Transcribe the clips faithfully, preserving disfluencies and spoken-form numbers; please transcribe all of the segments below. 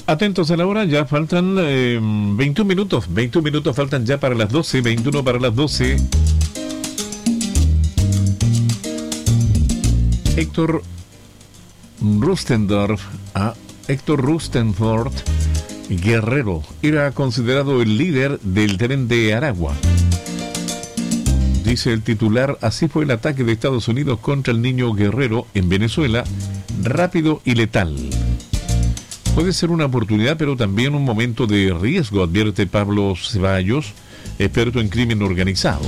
Atentos a la hora, ya faltan eh, veintiún minutos, veintiún minutos faltan ya para las doce, veintiuno para las doce. Héctor Rustendorf, ah, Héctor Rustenford Guerrero era considerado el líder del Tren de Aragua. Dice el titular, así fue el ataque de Estados Unidos contra el niño Guerrero en Venezuela, rápido y letal. Puede ser una oportunidad, pero también un momento de riesgo, advierte Pablo Ceballos, experto en crimen organizado.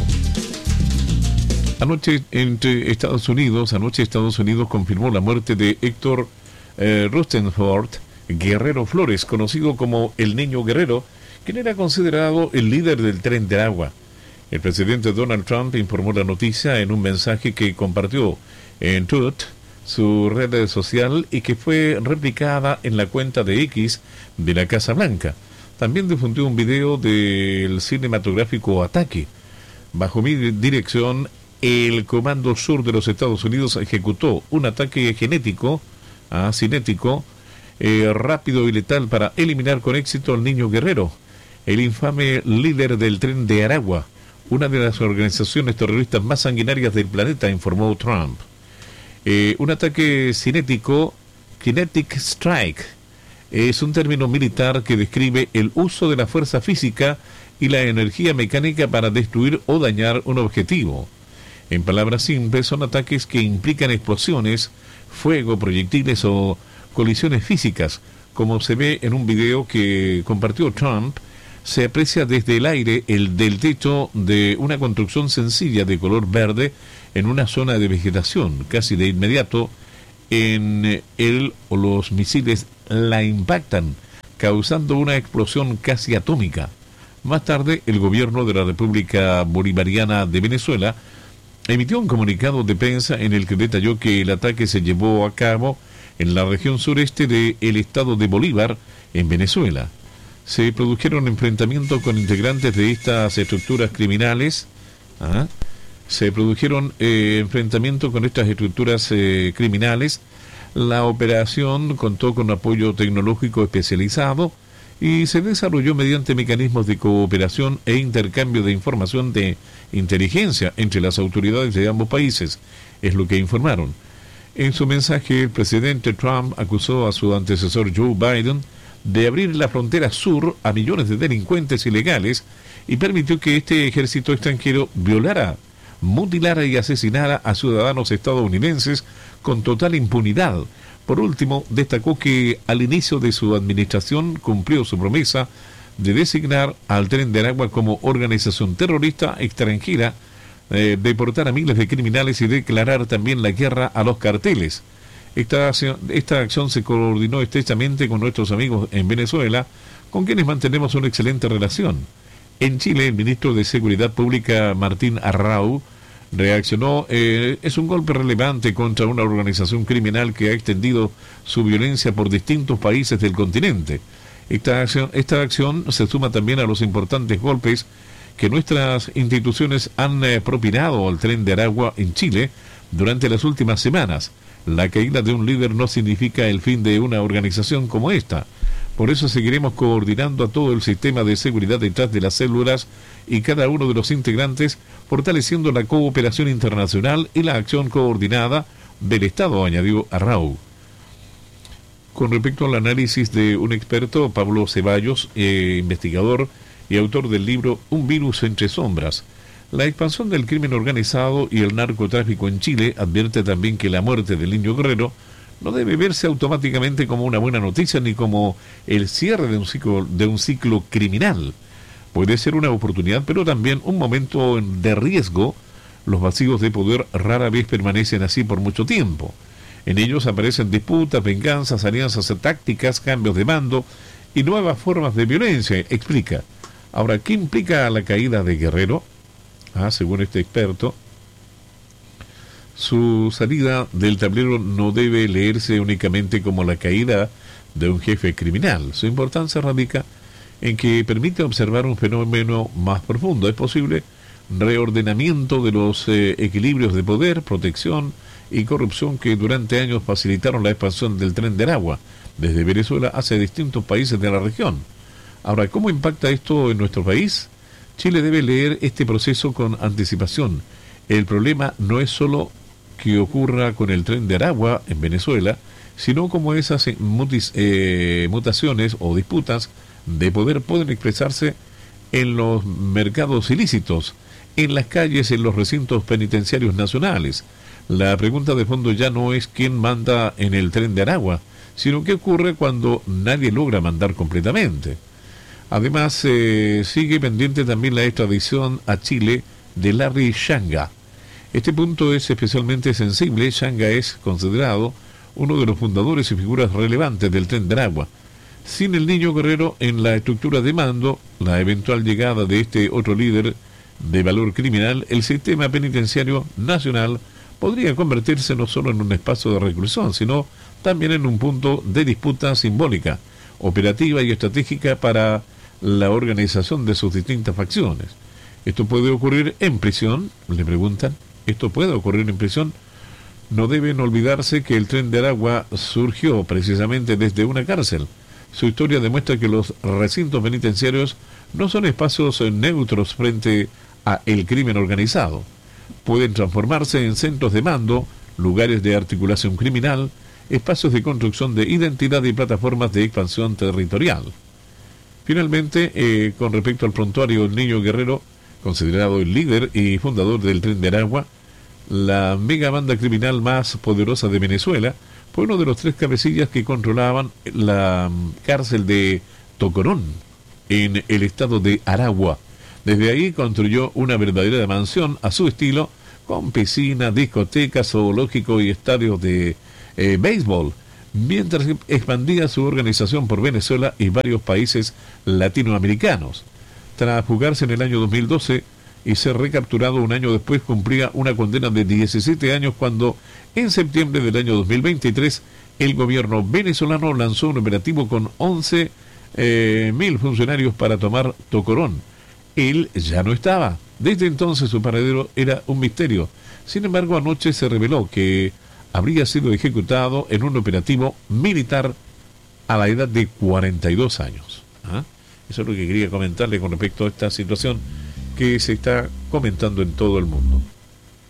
Anoche entre Estados Unidos, anoche Estados Unidos confirmó la muerte de Héctor eh, Rustenford Guerrero Flores, conocido como el Niño Guerrero, quien era considerado el líder del Tren de Aragua. El presidente Donald Trump informó la noticia en un mensaje que compartió en Truth, su red social, y que fue replicada en la cuenta de X de la Casa Blanca. También difundió un video del cinematográfico ataque. Bajo mi dirección, el Comando Sur de los Estados Unidos ejecutó un ataque genético, ah, cinético, eh, rápido y letal para eliminar con éxito al Niño Guerrero, el infame líder del Tren de Aragua, una de las organizaciones terroristas más sanguinarias del planeta, informó Trump. Eh, un ataque cinético, Kinetic Strike, es un término militar que describe el uso de la fuerza física y la energía mecánica para destruir o dañar un objetivo. En palabras simples, son ataques que implican explosiones, fuego, proyectiles o colisiones físicas. Como se ve en un video que compartió Trump, se aprecia desde el aire el del techo de una construcción sencilla de color verde en una zona de vegetación. Casi de inmediato, en él o los misiles la impactan, causando una explosión casi atómica. Más tarde, el gobierno de la República Bolivariana de Venezuela emitió un comunicado de prensa en el que detalló que el ataque se llevó a cabo en la región sureste del estado de Bolívar, en Venezuela. Se produjeron enfrentamientos con integrantes de estas estructuras criminales. ¿ah? Se produjeron eh, enfrentamientos con estas estructuras eh, criminales. La operación contó con apoyo tecnológico especializado y se desarrolló mediante mecanismos de cooperación e intercambio de información de inteligencia entre las autoridades de ambos países, es lo que informaron. En su mensaje, el presidente Trump acusó a su antecesor Joe Biden de abrir la frontera sur a millones de delincuentes ilegales y permitió que este ejército extranjero violara, mutilara y asesinara a ciudadanos estadounidenses con total impunidad. Por último, destacó que al inicio de su administración cumplió su promesa de designar al Tren de Aragua como organización terrorista extranjera, eh, deportar a miles de criminales y declarar también la guerra a los carteles. Esta acción, esta acción se coordinó estrechamente con nuestros amigos en Venezuela, con quienes mantenemos una excelente relación. En Chile, el ministro de Seguridad Pública, Martín Arrau, reaccionó, eh, es un golpe relevante contra una organización criminal que ha extendido su violencia por distintos países del continente. Esta acción, esta acción se suma también a los importantes golpes que nuestras instituciones han eh, propinado al Tren de Aragua en Chile durante las últimas semanas. La caída de un líder no significa el fin de una organización como esta. Por eso seguiremos coordinando a todo el sistema de seguridad detrás de las células y cada uno de los integrantes, fortaleciendo la cooperación internacional y la acción coordinada del Estado, añadió Arrau. Con respecto al análisis de un experto, Pablo Ceballos, eh, investigador y autor del libro Un virus entre sombras, la expansión del crimen organizado y el narcotráfico en Chile, advierte también que la muerte del Niño Guerrero no debe verse automáticamente como una buena noticia ni como el cierre de un ciclo, de un ciclo criminal. Puede ser una oportunidad, pero también un momento de riesgo. Los vacíos de poder rara vez permanecen así por mucho tiempo. En ellos aparecen disputas, venganzas, alianzas tácticas, cambios de mando y nuevas formas de violencia, explica. Ahora, ¿qué implica la caída de Guerrero? Ah, según este experto, su salida del tablero no debe leerse únicamente como la caída de un jefe criminal. Su importancia radica en que permite observar un fenómeno más profundo. Es posible reordenamiento de los eh, equilibrios de poder, protección y corrupción que durante años facilitaron la expansión del Tren de Aragua. desde Venezuela hacia distintos países de la región. Ahora, ¿cómo impacta esto en nuestro país? Chile debe leer este proceso con anticipación. El problema no es solo que ocurra con el tren de Aragua en Venezuela, sino como esas mutis, eh, mutaciones o disputas de poder pueden expresarse en los mercados ilícitos, en las calles, en los recintos penitenciarios nacionales. La pregunta de fondo ya no es quién manda en el tren de Aragua, sino qué ocurre cuando nadie logra mandar completamente. Además, eh, sigue pendiente también la extradición a Chile de Larry Shanga. Este punto es especialmente sensible. Shanga es considerado uno de los fundadores y figuras relevantes del tren de Aragua. Sin el Niño Guerrero en la estructura de mando, la eventual llegada de este otro líder de valor criminal, el sistema penitenciario nacional podría convertirse no solo en un espacio de reclusión, sino también en un punto de disputa simbólica, operativa y estratégica para la organización de sus distintas facciones. ¿Esto puede ocurrir en prisión?, le preguntan. ¿Esto puede ocurrir en prisión? No deben olvidarse que el tren de Aragua surgió precisamente desde una cárcel. Su historia demuestra que los recintos penitenciarios no son espacios neutros frente a el crimen organizado. Pueden transformarse en centros de mando, lugares de articulación criminal, espacios de construcción de identidad y plataformas de expansión territorial. Finalmente, eh, con respecto al prontuario El Niño Guerrero, considerado el líder y fundador del tren de Aragua, la mega banda criminal más poderosa de Venezuela, fue uno de los tres cabecillas que controlaban la cárcel de Tocorón, en el estado de Aragua. Desde ahí construyó una verdadera mansión a su estilo, con piscina, discoteca, zoológico y estadios de eh, béisbol, mientras expandía su organización por Venezuela y varios países latinoamericanos. Tras fugarse en el año dos mil doce y ser recapturado un año después, cumplía una condena de diecisiete años cuando, en septiembre del año dos mil veintitrés, el gobierno venezolano lanzó un operativo con once mil funcionarios para tomar Tocorón. Él ya no estaba. Desde entonces su paradero era un misterio. Sin embargo, anoche se reveló que habría sido ejecutado en un operativo militar a la edad de cuarenta y dos años. ¿Ah? Eso es lo que quería comentarle con respecto a esta situación que se está comentando en todo el mundo.